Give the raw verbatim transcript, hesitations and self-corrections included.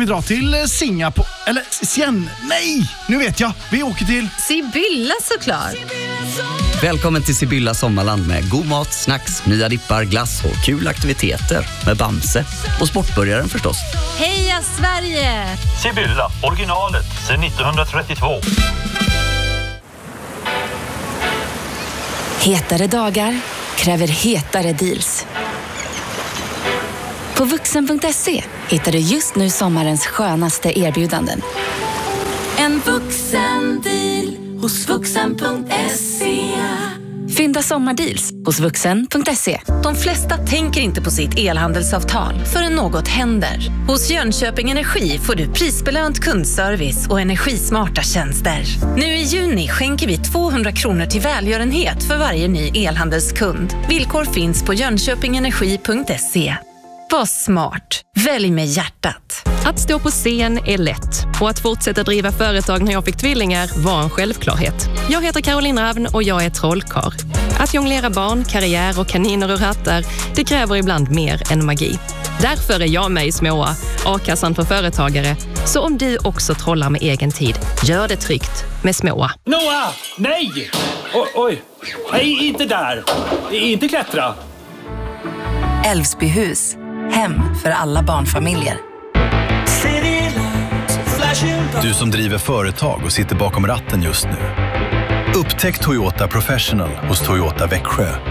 vi dra till Singapore. Eller Sien. Nej, nu vet jag. Vi åker till Sibylla såklart. Välkommen till Sibylla sommarland med god mat, snacks, nya dippar, glass och kul aktiviteter med Bamse och sportbörjaren förstås. Heja Sverige! Sibylla, originalet sedan nittonhundratrettiotvå. Hetare dagar kräver hetare deals. På vuxen punkt se hittar du just nu sommarens skönaste erbjudanden. En vuxendeal hos vuxen punkt se. Fynda sommardeals hos vuxen punkt se. De flesta tänker inte på sitt elhandelsavtal förrän något händer. Hos Jönköping Energi får du prisbelönt kundservice och energismarta tjänster. Nu i juni skänker vi tvåhundra kronor till välgörenhet för varje ny elhandelskund. Villkor finns på jönköpingenergi punkt se. Var smart. Välj med hjärtat. Att stå på scen är lätt och att fortsätta driva företag när jag fick tvillingar var en självklarhet. Jag heter Caroline Ravn och jag är trollkarl. Att jonglera barn, karriär och kaniner och hattar, det kräver ibland mer än magi. Därför är jag med i Småa, A-kassan för företagare. Så om du också trollar med egen tid, gör det tryggt med Småa. Noah, nej! Oj, oj. Nej, inte där. Inte klättra. Älvsbyhus. Hem för alla barnfamiljer. Du som driver företag och sitter bakom ratten just nu. Upptäck Toyota Professional hos Toyota Växjö.